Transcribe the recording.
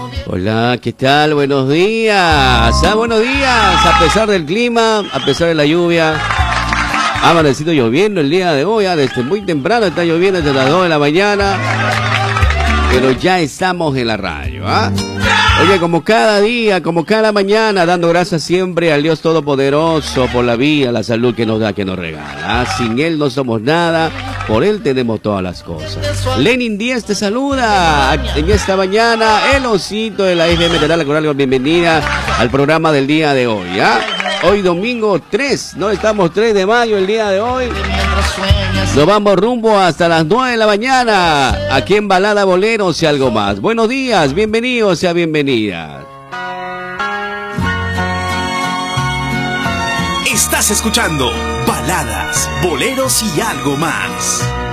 Hola, ¿qué tal? Buenos días. Buenos días. A pesar del clima, a pesar de la lluvia. Ha amanecido lloviendo el día de hoy. Desde muy temprano está lloviendo desde las 2 de la mañana. Pero ya estamos en la radio, Oye, como cada día, como cada mañana, dando gracias siempre al Dios Todopoderoso por la vida, la salud que nos da, que nos regala. Sin Él no somos nada, por Él tenemos todas las cosas. Lenin Díaz te saluda en esta mañana. El osito de la FM te da la cordial bienvenida al programa del día de hoy, Hoy domingo 3, no estamos 3 de mayo el día de hoy. Nos vamos rumbo hasta las 9 de la mañana, aquí en Balada Boleros y algo más. Buenos días, bienvenidos y bienvenidas. Estás escuchando Baladas, Boleros y algo más.